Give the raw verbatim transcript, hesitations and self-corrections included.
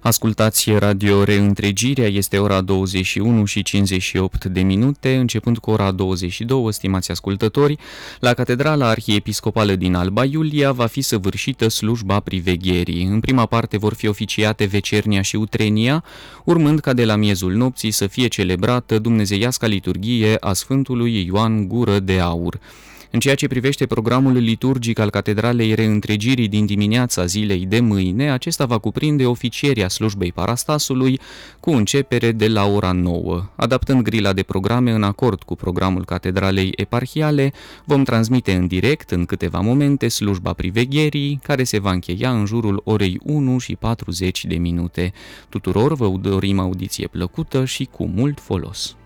Ascultați Radio Reîntregirea, este ora douăzeci și unu și cincizeci și opt de minute, începând cu ora douăzeci și două, stimați ascultători, la Catedrala Arhiepiscopală din Alba Iulia va fi săvârșită slujba privegherii. În prima parte vor fi oficiate vecernia și utrenia, urmând ca de la miezul nopții să fie celebrată dumnezeiasca liturghie a Sfântului Ioan Gură de Aur. În ceea ce privește programul liturgic al Catedralei Reîntregirii din dimineața zilei de mâine, acesta va cuprinde oficierea slujbei Parastasului cu începere de la ora nouă. Adaptând grila de programe în acord cu programul Catedralei Eparhiale, vom transmite în direct în câteva momente slujba privegherii, care se va încheia în jurul orei unu și patruzeci de minute. Tuturor vă dorim audiție plăcută și cu mult folos.